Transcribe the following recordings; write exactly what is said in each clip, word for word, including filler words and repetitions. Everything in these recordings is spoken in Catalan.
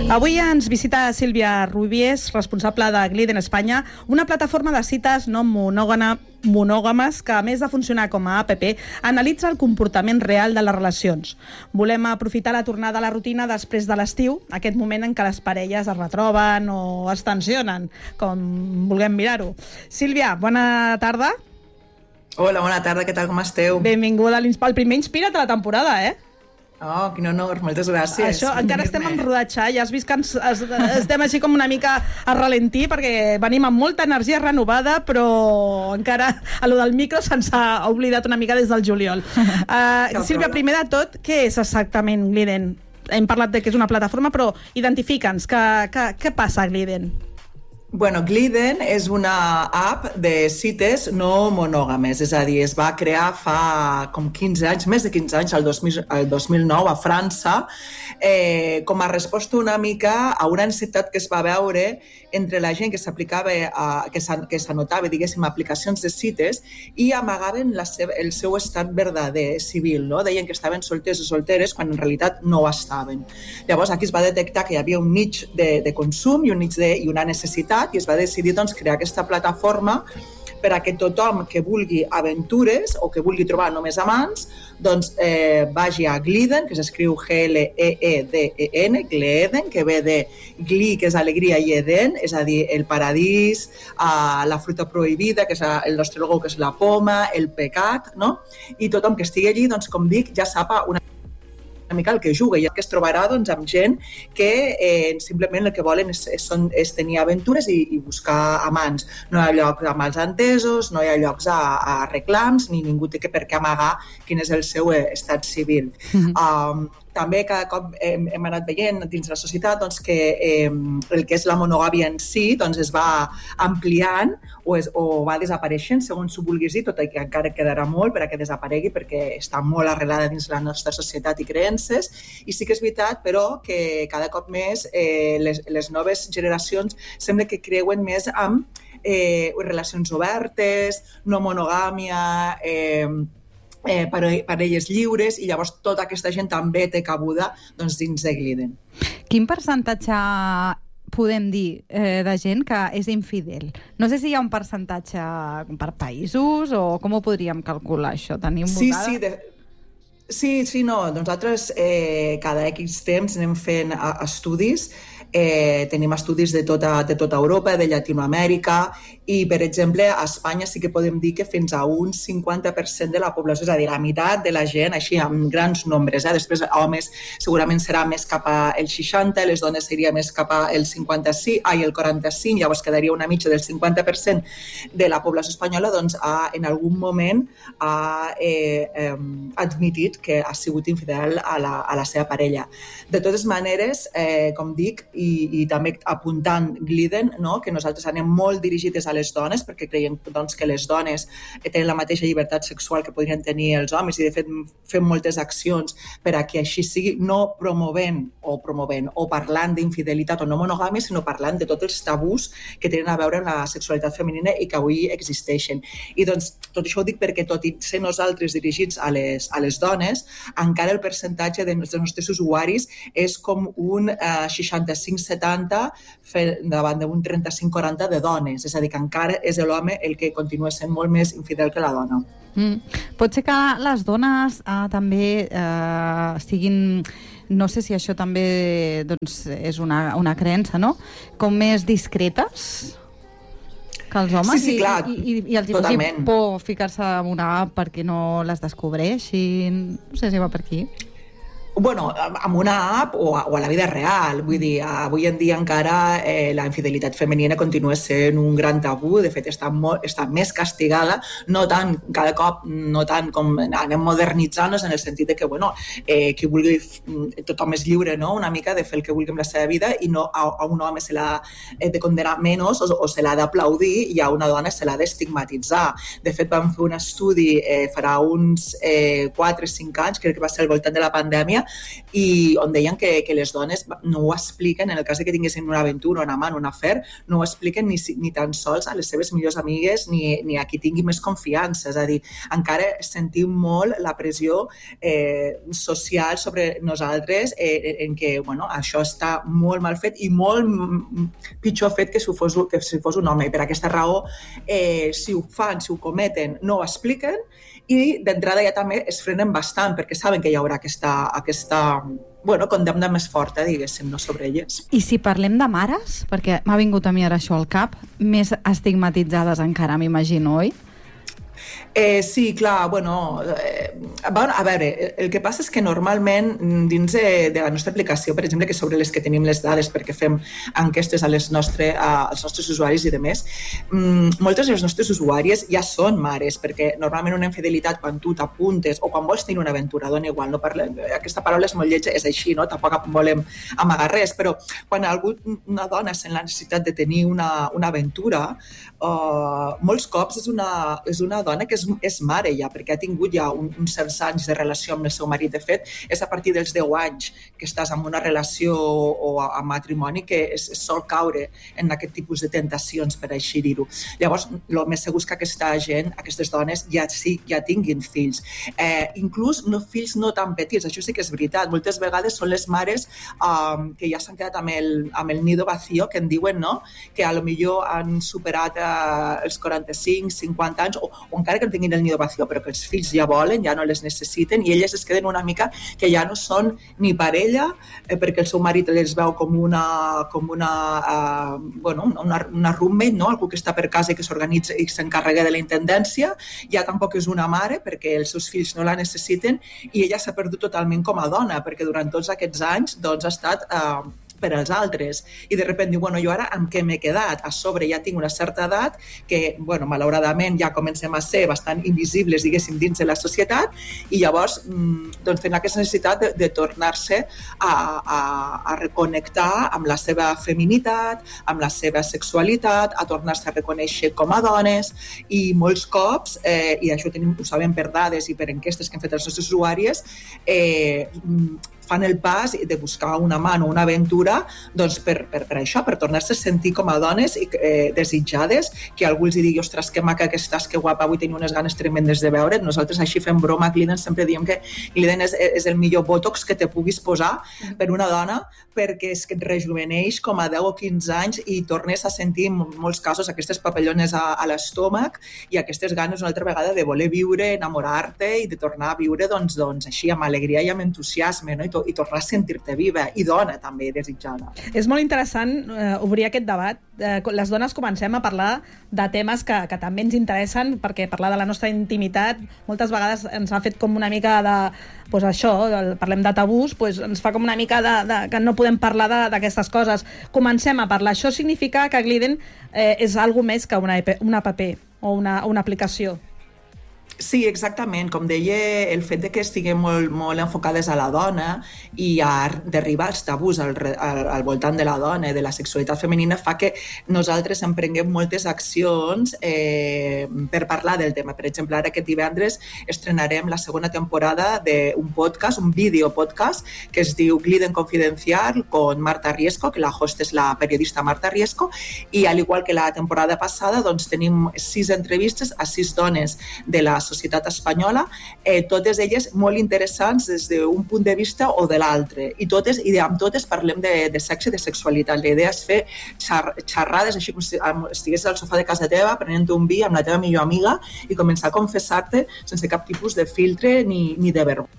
Avui ens visita Sílvia Rubies, responsable de Gliden Espanya, una plataforma de cites no monògames que, a més de funcionar com a app, analitza el comportament real de les relacions. Volem aprofitar la tornada a la rutina després de l'estiu, aquest moment en què les parelles es retroben o es tensionen, com vulguem mirar-ho. Sílvia, bona tarda. Hola, bona tarda, què tal, com esteu? Benvinguda al primer Inspira't de la temporada, eh? Oh, quin honor, moltes gràcies. Això, encara estem en rodatge, ja has vist que ens, es, estem així com una mica a ralentí, perquè venim amb molta energia renovada, però encara a lo del micro se'ns ha oblidat una mica des del juliol. Uh, Sílvia, primer de tot, què és exactament Gliden? Hem parlat de que és una plataforma, però identifica'ns, què passa a Gliden? Bueno, Gliden és una app de cites no monògames, és a dir, es va crear fa com quinze anys, més de quinze anys, el dos mil nou, a França, eh, com a resposta una mica a una necessitat que es va veure entre la gent que s'aplicava, que s'anotava, diguéssim, aplicacions de cites i amagaven la seva, el seu estat verdader, civil, no? Deien que estaven solters o solteres quan en realitat no ho estaven. Llavors aquí es va detectar que hi havia un niche de, de consum i, un niche de, i una necessitat, i es va decidir doncs, crear aquesta plataforma per a que tothom que vulgui aventures o que vulgui trobar només amants doncs, eh, vagi a Gliden, que s'escriu G L E E D E N, Gleden, que ve de gli, que és alegria, i eden, és a dir, el paradís, eh, la fruita prohibida, que és el nostre logo, que és la poma, el pecat, no? I tothom que estigui allí, doncs, com dic, ja sap una una mica el que juga, i que es trobarà doncs, amb gent que eh, simplement el que volen és, és, és tenir aventures i, i buscar amants. No hi ha llocs a mals entesos, no hi ha llocs a, a reclams, ni ningú té que per què amagar quin és el seu estat civil. Mm-hmm. um, També cada cop hem, hem anat veient dins la societat doncs, que eh, el que és la monogàmia en si doncs, es va ampliant o, es, o va desapareixent, segons ho vulguis dir, tot i que encara quedarà molt per a que desaparegui perquè està molt arrelada dins la nostra societat i creences. I sí que és veritat, però, que cada cop més eh, les, les noves generacions sembla que creuen més amb eh, relacions obertes, no monogàmia, eh, Eh, parelles lliures, i llavors tota aquesta gent també té cabuda doncs, dins de Gliden. Quin percentatge podem dir eh, de gent que és infidel? No sé si hi ha un percentatge per països o com ho podríem calcular això? Tenim sí, sí, de... sí, sí, no. Nosaltres eh, cada X temps anem fent estudis. Eh, tenim estudis de tota, de tota Europa, de Llatinoamèrica, i, per exemple, a Espanya sí que podem dir que fins a un cinquanta per cent de la població, és a dir, la meitat de la gent, així, amb grans nombres. Eh? Després, homes segurament serà més cap al seixanta, les dones seria més cap al cinquanta-cinc, ai, el quaranta-cinc, llavors quedaria una mitja del cinquanta per cent de la població espanyola, doncs, ha, en algun moment ha eh, eh, admitit que ha sigut infidel a la, a la seva parella. De totes maneres, eh, com dic, I, i també apuntant Gliden, no? Que nosaltres anem molt dirigides a les dones perquè creiem doncs, que les dones tenen la mateixa llibertat sexual que podrien tenir els homes, i de fet fem moltes accions per a que així sigui, no promovent o promovent o parlant d'infidelitat o no monogàmia, sinó parlant de tots els tabús que tenen a veure amb la sexualitat femenina i que avui existeixen. I doncs tot això ho dic perquè, tot i ser nosaltres dirigits a les, a les dones, encara el percentatge dels nostres usuaris és com un eh, seixanta-cinc setanta davant d'un trenta-cinc quaranta de dones, és a dir, que encara és l'home el que continua sent molt més infidel que la dona. Mm. Pot ser que les dones eh, també eh, siguin, no sé si això també doncs, és una, una creença, no? Com més discretes que els homes. Sí, sí, clar, i, i, i els hi por ficar-se en una app perquè no les descobreixin, no sé si va per aquí. Bueno, amb una app o a, o a la vida real. Vull dir, avui en dia encara eh, la infidelitat femenina continua sent un gran tabú. De fet, està, molt, està més castigada, no tant, cada cop, no tant com anem modernitzant-nos en el sentit de que, bueno, eh, qui vulgui, tothom és lliure, no?, una mica de fer el que vulgui amb la seva vida, i no a, a un home se l'ha de condenar menys o, o se l'ha d'aplaudir, i a una dona se l'ha d'estigmatitzar. De fet, vam fer un estudi eh, farà uns eh, quatre o cinc anys, crec que va ser al voltant de la pandèmia, i on deien que, que les dones no ho expliquen, en el cas de que tinguessin una aventura, un amant, un afer, no ho expliquen ni, ni tan sols a les seves millors amigues ni, ni a qui tingui més confiança. És a dir, encara sentim molt la pressió eh, social sobre nosaltres eh, en què bueno, això està molt mal fet i molt pitjor fet que si fos, que si fos un home. I per aquesta raó, eh, si ho fan, si ho cometen, no ho expliquen i d'entrada ja també es frenen bastant perquè saben que hi haurà aquesta, aquesta bueno, condemna més forta, diguéssim, no, sobre elles. I si parlem de mares, perquè m'ha vingut a mi ara això al cap, més estigmatitzades encara, m'imagino, oi? Eh, sí, clar, bueno, eh, bueno, a veure, el que passa és que normalment dins de, de la nostra aplicació, per exemple, que sobre les que tenim les dades perquè fem enquestes a les nostre, a, als nostres usuaris i demés, mmm, moltes de les nostres usuàries ja són mares, perquè normalment una infidelitat quan tu t'apuntes o quan vols tenir una aventura, dona igual, no parlem, aquesta paraula és molt lletja, és així, no? Tampoc volem amagar res, però quan algú, una dona sent la necessitat de tenir una, una aventura, uh, molts cops és una, és una dona que és, és mare ja, perquè ha tingut ja un, uns certs anys de relació amb el seu marit. De fet, és a partir dels deu anys que estàs en una relació o a, a matrimoni que es, es sol caure en aquest tipus de tentacions, per així dir-ho. Llavors, el més segur és que aquesta gent, aquestes dones, ja sí, ja tinguin fills. Eh, inclús no, fills no tan petits, això sí que és veritat. Moltes vegades són les mares um, que ja s'han quedat amb el, amb el nido vacío, que en diuen, no? Que a lo millor han superat eh, els quaranta-cinc, cinquanta anys, o, o encara que no tinguin el nido vacío, però que els fills ja volen, ja no les necessiten, i elles es queden una mica que ja no són ni parella, eh, perquè el seu marit les veu com una, com una, eh, bueno, una, una roommate, no? Algú que està per casa i que s'organitza i s'encarrega de la intendència, ja tampoc és una mare, perquè els seus fills no la necessiten, i ella s'ha perdut totalment com a dona, perquè durant tots aquests anys doncs, ha estat eh, per als altres. I de sobte diu, bueno, jo ara amb què m'he quedat? A sobre ja tinc una certa edat que, bueno, malauradament ja comencem a ser bastant invisibles, diguéssim, dins de la societat, i llavors doncs tenen aquesta necessitat de, de tornar-se a, a, a reconnectar amb la seva feminitat, amb la seva sexualitat, a tornar-se a reconèixer com a dones, i molts cops, eh, i això ho, tenim, ho sabem per dades i per enquestes que han fet els nostres usuàries, eh, fan el pas de buscar un amant o una aventura doncs per, per, per això, per tornar-se a sentir com a dones i, eh, desitjades, que algú els digui, ostres, que maca que estàs, que guapa, avui tenir unes ganes tremendes de veure't. Nosaltres així fem broma a Gliden, sempre diem que Gliden és, és el millor botox que te puguis posar per una dona, perquè és que et rejuveneix com a deu o quinze anys i tornes a sentir en molts casos aquestes papallones a, a l'estómac i aquestes ganes una altra vegada de voler viure, enamorar-te i de tornar a viure doncs, doncs així, amb alegria i amb entusiasme, no? I i tornar a sentir-te viva i dona també desitjada. És molt interessant eh, obrir aquest debat. Eh, les dones comencem a parlar de temes que, que també ens interessen, perquè parlar de la nostra intimitat moltes vegades ens ha fet com una mica de... Pues això, el, parlem de tabús, pues ens fa com una mica de, de que no podem parlar d'aquestes coses. Comencem a parlar. Això significa que Gliden eh, és algo més que una, una app o una, una aplicació. Sí, exactament. Com deia, el fet de que estiguem molt, molt enfocades a la dona i a derribar els tabús al, al, al voltant de la dona i de la sexualitat femenina fa que nosaltres emprenguem moltes accions eh, per parlar del tema. Per exemple, ara aquest divendres estrenarem la segona temporada d'un podcast, un vídeo podcast, que es diu Gliden Confidencial con Marta Riesco, que la host és la periodista Marta Riesco, i al igual que la temporada passada, doncs tenim sis entrevistes a sis dones de la societat espanyola, eh, totes elles molt interessants des d'un punt de vista o de l'altre. I totes, i amb totes parlem de, de sexe i de sexualitat. La idea és fer xar xerrades així com si estiguessis al sofà de casa teva prenent un vi amb la teva millor amiga i començar a confessar-te sense cap tipus de filtre ni, ni de vergonya.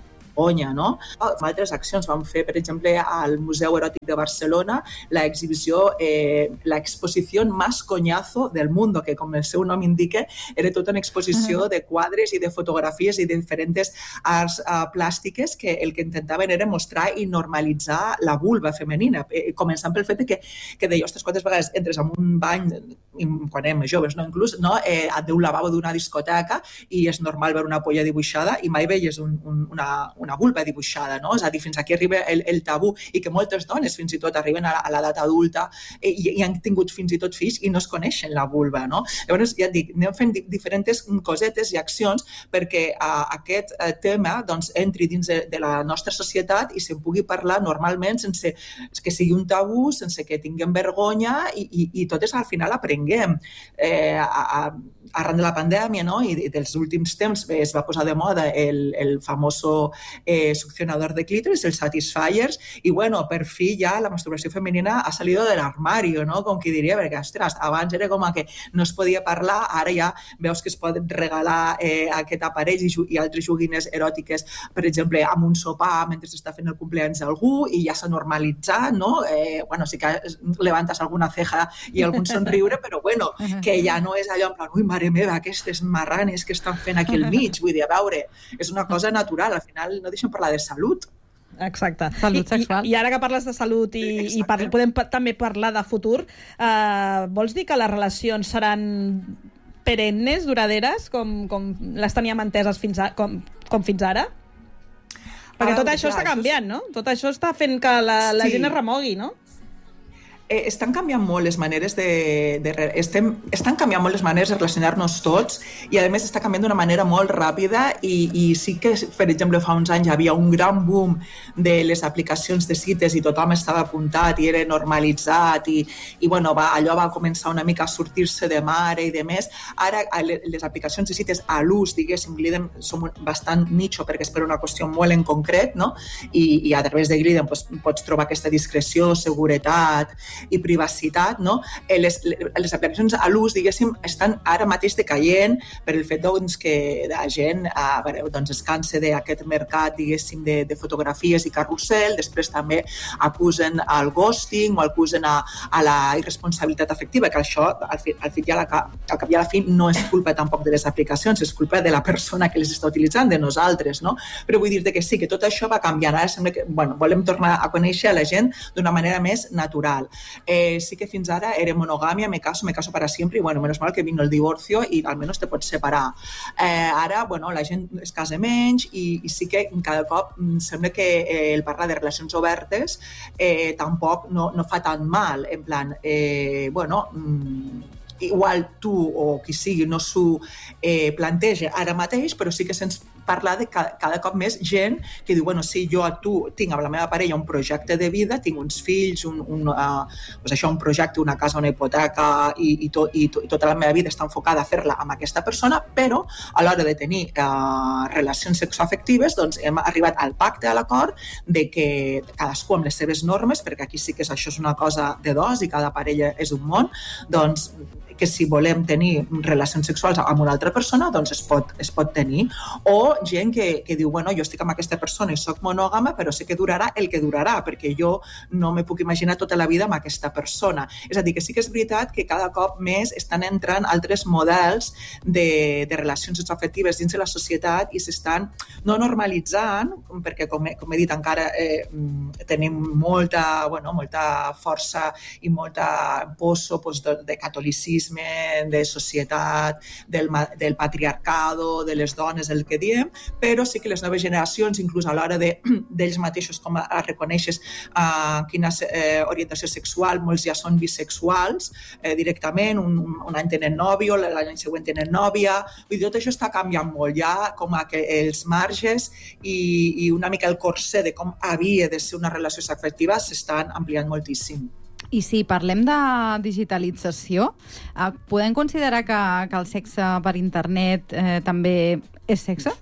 No? Altres accions vam fer, per exemple, al Museu Eròtic de Barcelona, la exhibició, eh, la exposició más coñazo del mundo, que com el seu nom indica, era tota una exposició de quadres i de fotografies i de diferents arts uh, plàstiques que el que intentaven era mostrar i normalitzar la vulva femenina, eh, començant pel fet que, que deia, ostres, quantes vegades entres en un bany, quan érem joves, no? Inclús, no? Eh, et deu lavabo d'una discoteca i és normal veure una polla dibuixada i mai veies un, un, una, una una vulva dibuixada, no? És a dir, fins aquí arriba el, el tabú i que moltes dones fins i tot arriben a, a l'edat adulta i, i han tingut fins i tot fills i no es coneixen la vulva, no? Llavors, ja et dic, anem fent diferents cosetes i accions perquè uh, aquest uh, tema doncs, entri dins de, de la nostra societat i se'n pugui parlar normalment sense que sigui un tabú, sense que tinguem vergonya i, i, i totes al final aprenguem. Eh, a, a, arran de la pandèmia, no? I dels últims temps es va posar de moda el, el famoso eh, succionador de clítoris, el Satisfyers, i bueno, per fi ja la masturbació femenina ha salido del armario, no? Com qui diria, perquè, ostres, abans era com que no es podia parlar, ara ja veus que es poden regalar eh, aquest aparell i, i altres joguines eròtiques, per exemple, amb un sopar mentre s'està fent el cumpleaños d'algú i ja s'ha normalitzat, no? Eh, bueno, sí que levantes alguna ceja i algun somriure, però bueno, que ja no és allò en plan, ui, mare meva, aquestes marranes que estan fent aquí al mig, vull dir, a veure, és una cosa natural, al final no deixem parlar de salut. Exacte. Salut sexual. I, i ara que parles de salut i, i par podem pa també parlar de futur, eh, vols dir que les relacions seran perennes, duraderes, com, com les teníem enteses fins a, com, com fins ara? Perquè tot això està canviant, no? Tot això està fent que la, la gent es remogui, no? Eh, estan canviant molt les maneres de... de estem, estan canviant molt les maneres de relacionar-nos tots i, a més, està canviant d'una manera molt ràpida i, i sí que, per exemple, fa uns anys hi havia un gran boom de les aplicacions de cites i tothom estava apuntat i era normalitzat i, i bueno, va, allò va començar una mica a sortir-se de mare i de més. Ara, les aplicacions de cites a l'ús, diguéssim, Gliden, som bastant nicho perquè és per una qüestió molt en concret, no? I, i a través de Gliden doncs, pots trobar aquesta discreció, seguretat i privacitat, no? Les, les aplicacions a l'ús, diguéssim, estan ara mateix decaient per el fet doncs, que la gent eh, doncs, es cansa d'aquest mercat, diguéssim, de, de fotografies i carrusel, després també acusen al ghosting o acusen a, a la irresponsabilitat afectiva, que això, al, fi, al, fi, ja la, al cap i a la fi, no és culpa tampoc de les aplicacions, és culpa de la persona que les està utilitzant, de nosaltres, no? Però vull dir-te que sí, que tot això va canviant. Ara sembla que, bueno, volem tornar a conèixer a la gent d'una manera més natural. Eh, sí que fins ara era monogàmia, me caso, me caso para siempre, y bueno, menos mal que vino el divorcio y al menos te pots separar. Eh, ara, bueno, la gent es casa menys i, i sí que cada cop sembla que eh, el parlar de relacions obertes eh, tampoc no, no fa tan mal, en plan, eh, bueno... Mm, igual tu o qui sigui no s'ho eh, planteja ara mateix, però sí que se'ns parla de cada, cada cop més gent que diu, bueno, sí, jo a tu tinc amb la meva parella un projecte de vida, tinc uns fills, un, un, uh, pues això, un projecte, una casa, una hipoteca i, i, to, i, to, i tota la meva vida està enfocada a fer-la amb aquesta persona, però a l'hora de tenir uh, relacions sexoafectives doncs hem arribat al pacte, a l'acord de que cadascú amb les seves normes, perquè aquí sí que això és una cosa de dos i cada parella és un món, doncs que si volem tenir relacions sexuals amb una altra persona, doncs es pot, es pot tenir. O gent que, que diu, bueno, jo estic amb aquesta persona i soc monògama, però sé que durarà el que durarà, perquè jo no me puc imaginar tota la vida amb aquesta persona. És a dir, que sí que és veritat que cada cop més estan entrant altres models de, de relacions sexoafectives dins de la societat i s'estan no normalitzant, perquè com he, com he dit encara eh, tenim molta, bueno, molta força i molta poso pues, de, de catolicisme, de societat, del, del patriarcado, de les dones, el que diem, però sí que les noves generacions, inclús a l'hora de, d'ells mateixos com a, a reconeixes uh, quina eh, orientació sexual, molts ja són bisexuals eh, directament, un, un any tenen nòvio, l'any següent tenen nòvia, vull dir, tot això està canviant molt, ja com a que els marges i, i una mica el corset de com havia de ser una relació afectiva s'estan ampliant moltíssim. I si parlem de digitalització, eh, podem considerar que, que el sexe per internet eh, també és sexe?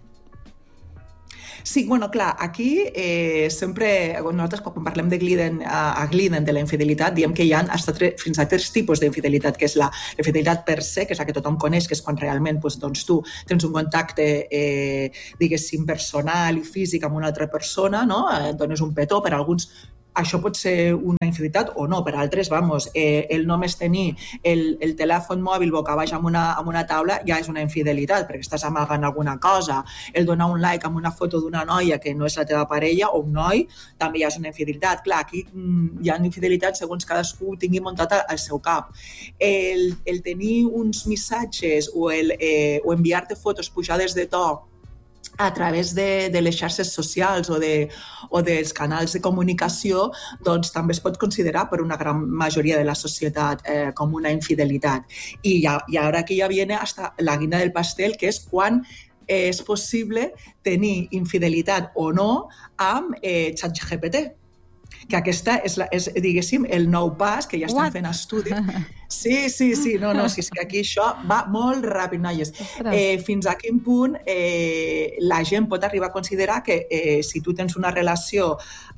Sí, bueno, clar, aquí eh, sempre, nosaltres quan parlem de Gliden, a, a Gliden, de la infidelitat, diem que hi ha hasta tre, fins a tres tipus d'infidelitat, que és la infidelitat per se, que és la que tothom coneix, que és quan realment pues, doncs, tu tens un contacte, eh, diguéssim, personal i físic amb una altra persona, no? Eh, dones un petó, per alguns això pot ser una infidelitat o no, per altres, vamos, eh, el només tenir el, el telèfon mòbil boca baix amb una, amb una taula ja és una infidelitat, perquè estàs amagant alguna cosa. El donar un like amb una foto d'una noia que no és la teva parella o un noi, també ja és una infidelitat. Clar, aquí mm, hi ha infidelitats segons cadascú tingui muntat al seu cap. El, el tenir uns missatges o, el, eh, o enviar-te fotos pujades de to a través de, de les xarxes socials o, de, o dels canals de comunicació, doncs també es pot considerar per una gran majoria de la societat eh, com una infidelitat. I, ja, i ara aquí ja viene hasta la guinda del pastel, que és quan és possible tenir infidelitat o no amb eh, ChatGPT, que aquesta és, la, és, diguéssim, el nou pas, que ja estan What? fent estudis. Sí, sí, sí, no, no, sí, és que aquí això va molt ràpid, noies. Eh, fins a quin punt eh, la gent pot arribar a considerar que eh, si tu tens una relació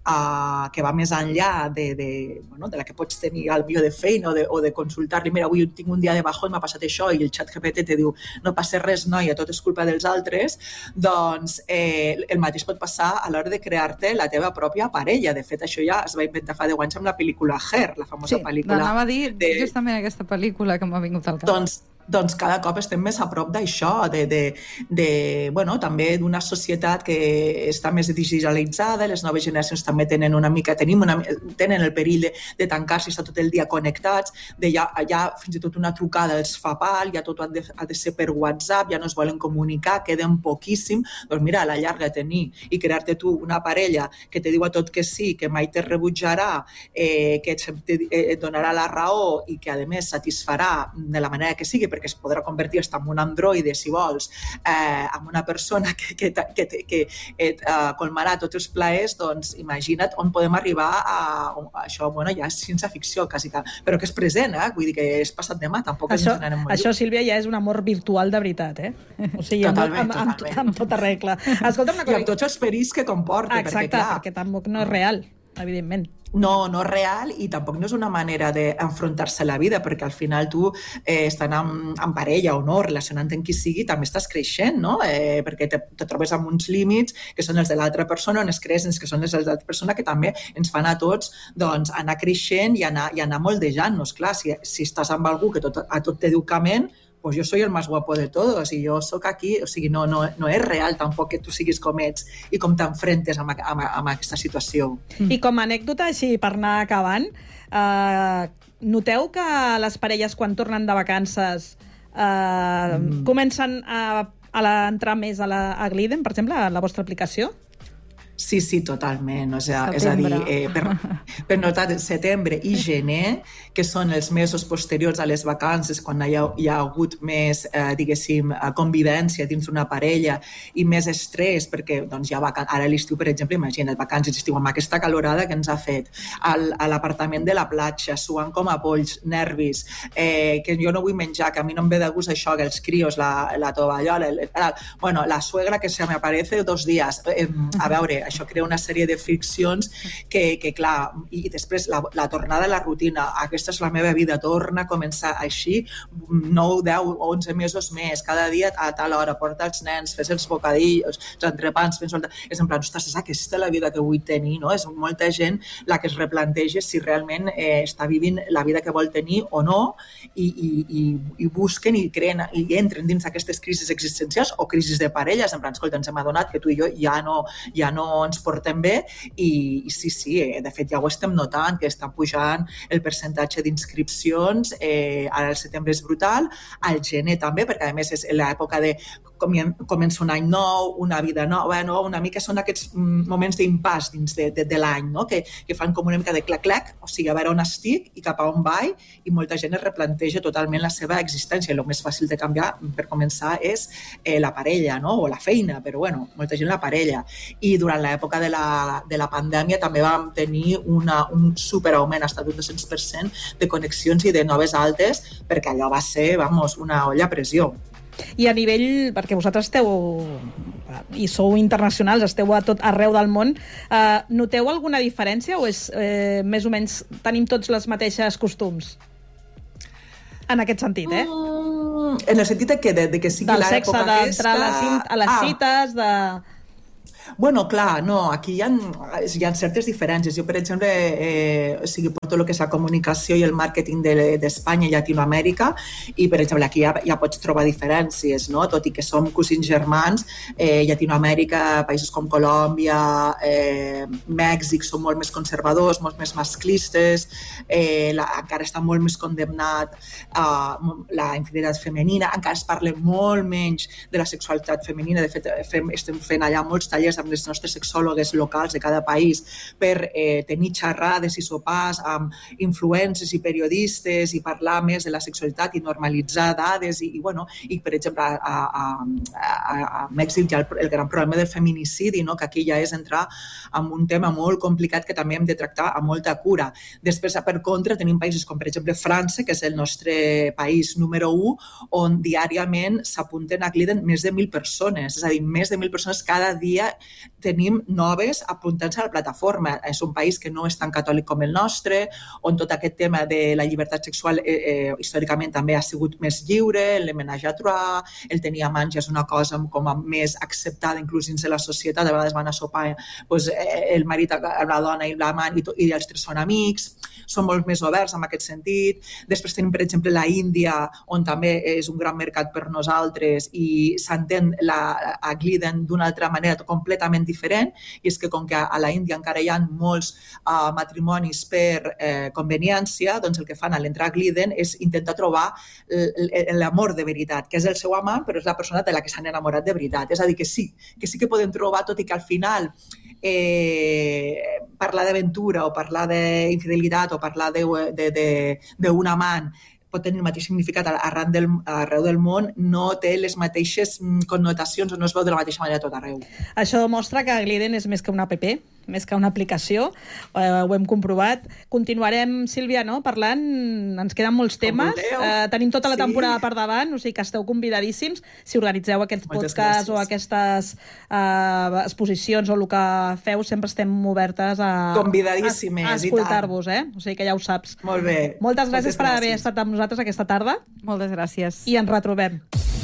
eh, que va més enllà de, de, bueno, de la que pots tenir al millor de feina o de, o de consultar-li, mira, avui tinc un dia de bajón, m'ha passat això, i el xat G P T te diu no passa res, noia, tot és culpa dels altres, doncs eh, el mateix pot passar a l'hora de crear-te la teva pròpia parella. De fet, això ja es va inventar fa deu anys amb la pel·lícula Her, la famosa sí, pel·lícula. Anava a dir de... justament aquesta pel·lícula que m'ha vingut al cap. Doncs, doncs cada cop estem més a prop d'això, de, de, de, bueno, també d'una societat que està més digitalitzada, les noves generacions també tenen una mica, tenim una, tenen el perill de, de tancar-se i estar tot el dia connectats, de ja, ja fins i tot una trucada els fa pal, ja tot ha de, ha de ser per WhatsApp, ja no es volen comunicar, queden poquíssim. Doncs mira, a la llarga tenir i crear-te tu una parella que te diu a tot que sí, que mai te rebutjarà, eh, que et, et donarà la raó i que a més satisfarà de la manera que sigui, perquè es podrà convertir en un androide, si vols, eh, en una persona que, que, que, que et uh, colmarà tots els plaers, doncs imagina't on podem arribar a, a això, bueno, ja és ciència ficció, quasi que, però que és present, eh? Vull dir que és passat demà, tampoc això, ens n'anem molt. Això, Sílvia, ja és un amor virtual de veritat, eh? O sigui, totalment, amb, amb, totalment. amb, amb tota regla. Escolta'm una cosa. I amb tots els perills que comporta, exacte, perquè clar... perquè tampoc no és real, evidentment. No, no és real i tampoc no és una manera d'enfrontar-se a la vida, perquè al final tu, eh, estant amb, amb parella o no, relacionant amb qui sigui, també estàs creixent, no? Eh, perquè te, te trobes amb uns límits que són els de l'altra persona, unes creències que són els de l'altra persona, que també ens fan a tots doncs, anar creixent i anar, i anar moldejant-nos. Clar, si, si estàs amb algú que tot, a tot te diu que amén, pues yo soy el más guapo de todos i jo sóc aquí, o sigui, no, no, no és real tampoc que tu siguis com ets i com t'enfrentes amb, amb, amb aquesta situació. I com a anècdota, així per anar acabant, eh, noteu que les parelles quan tornen de vacances eh, mm. comencen a, a entrar més a, la, a Gliden, per exemple, a la vostra aplicació? Sí, sí, totalment. O sigui, és a dir, eh, per, per notar setembre i gener, que són els mesos posteriors a les vacances, quan hi ha, hi ha hagut més, eh, diguéssim, convivència dins d'una parella i més estrès, perquè doncs, ja vacan... ara a l'estiu, per exemple, imagina't, vacances d'estiu amb aquesta calorada que ens ha fet, al, a l'apartament de la platja, suant com a polls, nervis, eh, que jo no vull menjar, que a mi no em ve de gust això, que els crios, la, la tovallola, el, el, bueno, la suegra que se me aparece dos dies. Eh, a veure, això crea una sèrie de friccions que, que clar, i després la, la tornada a la rutina, aquesta és la meva vida, torna a començar així, nou, deu, onze mesos més, cada dia a tal hora, porta els nens, fes els bocadillos, els entrepans, fes... és en plan, ostres, és aquesta la vida que vull tenir, no? És molta gent la que es replanteja si realment eh, està vivint la vida que vol tenir o no, i, i, i, i busquen i creen i entren dins d'aquestes crisis existencials o crisis de parelles, en plan, escolta, ens hem adonat que tu i jo ja no, ja no ens portem bé i, i sí, sí, eh, de fet ja ho estem notant, que està pujant el percentatge d'inscripcions, eh, ara el setembre és brutal, al gener també, perquè a més és l'època de comença un any nou, una vida nova, no? Una mica són aquests moments d'impàs dins de, de, de l'any, no? que, que fan com una mica de clac-clac, o sigui, a veure on estic i cap a on vaig, i molta gent es replanteja totalment la seva existència. El més fàcil de canviar, per començar, és eh, la parella, no? O la feina, però bueno, molta gent la parella. I durant l'època de la, de la pandèmia també vam tenir una, un superaugment, hasta d'un dos-cents per cent de connexions i de noves altes, perquè allò va ser, vamos, una olla a pressió. I a nivell, perquè vosaltres esteu i sou internacionals, esteu a tot arreu del món, eh, noteu alguna diferència o és eh, més o menys tenim tots les mateixes costums? En aquest sentit, eh? Mm, en el sentit de que, de, de que sigui l'època aquesta... Del sexe, d'entrar a les, a les ah. cites, de... Bueno, clar, no, aquí hi ha, hi ha certes diferències. Jo, per exemple, eh, o sigui, porto el que és la comunicació i el màrqueting d'Espanya de, i Llatinoamèrica, i, per exemple, aquí ja, ja pots trobar diferències, no? Tot i que som cosins germans, eh, Llatinoamèrica, països com Colòmbia, eh, Mèxic, són molt més conservadors, molt més masclistes, eh, la, encara està molt més condemnat eh, la infidelitat femenina, encara es parla molt menys de la sexualitat femenina. De fet, fem, estem fent allà molts tallers amb les nostres sexòlogues locals de cada país per eh, tenir xerrades i sopars amb influencers i periodistes i parlar més de la sexualitat i normalitzar dades i, i, bueno, i per exemple, a, a, a, a Mèxic hi ha el, el gran problema del feminicidi, no? Que aquí ja és entrar en un tema molt complicat que també hem de tractar amb molta cura. Després, per contra, tenim països com, per exemple, França, que és el nostre país número u, on diàriament s'apunten a Gliden més de mil persones, és a dir, més de mil persones cada dia tenim noves apuntant-se a la plataforma. És un país que no és tan catòlic com el nostre, on tot aquest tema de la llibertat sexual eh, eh, històricament també ha sigut més lliure, el ménage à trois, el tenir amants ja és una cosa com a més acceptada inclús dins de la societat. A vegades van a sopar doncs, el marit, la dona i l'amant i, i els tres són amics, són molt més oberts en aquest sentit. Després tenim, per exemple, la Índia, on també és un gran mercat per nosaltres i s'entén la, a Gliden d'una altra manera completament diferent, i és que com que a la Índia encara hi ha molts uh, matrimonis per eh, conveniència, doncs el que fan a l'entrar a Gliden és intentar trobar l'amor de veritat, que és el seu amant, però és la persona de la que s'han enamorat de veritat. És a dir, que sí, que sí que podem trobar, tot i que al final eh, parlar d'aventura o parlar d'infidelitat o parlar d'un amant pot tenir el mateix significat arran del, arreu del món, no té les mateixes connotacions o no es veu de la mateixa manera tot arreu. Això demostra que Gliden és més que una app, més que una aplicació, eh, ho hem comprovat. Continuarem, Sílvia, no? Parlant, ens queden molts temes, eh, tenim tota la sí. temporada per davant, o sigui que esteu convidadíssims. Si organitzeu aquests Moltes podcasts gràcies. o aquestes eh, exposicions o el que feu, sempre estem obertes a, Convidadíssimes, a, a escoltar-vos, eh? O sigui que ja ho saps. Molt bé. Moltes gràcies Moltes per haver gràcies. estat amb nosaltres aquesta tarda. Moltes gràcies. I ens retrobem.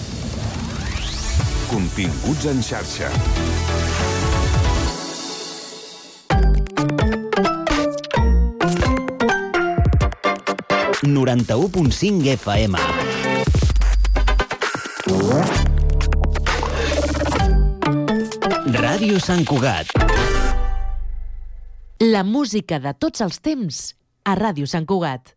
Continguts en xarxa. noranta-u punt cinc F M. Ràdio Sant Cugat. La música de tots els temps a Ràdio Sant Cugat.